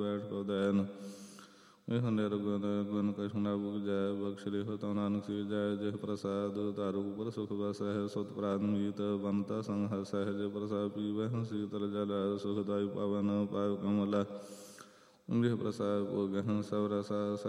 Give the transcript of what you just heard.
ਬੈਠ ਕੋ ਦੈਨ ਇਹ ਨਿਰਗੁਣ ਗੁਣ ਕਛੁ ਬੁਕ ਜੈ ਬਖਸ਼ਿ ਤਉ ਨਾਨਕ ਸੀ ਜੈ ਜਿਹ ਪ੍ਰਸਾਦ ਧਾਰੂ ਉਪਰ ਸੁਖ ਵਸਹਿ ਸੁਤ ਪ੍ਰਾਨ ਮੀਤ ਬੰਤਾ ਸੰਗ ਸਹਿਜ ਪ੍ਰਸਾਦ ਪੀਵਹਿ ਸੀਤਲ ਜਲ ਸੁਖਦਾਇ ਪਵਨ ਪਾਇ ਕਮਲ ਜਿਹ ਪ੍ਰਸਾਦ ਭੋਗਹਿ ਸਭ ਰਸਾ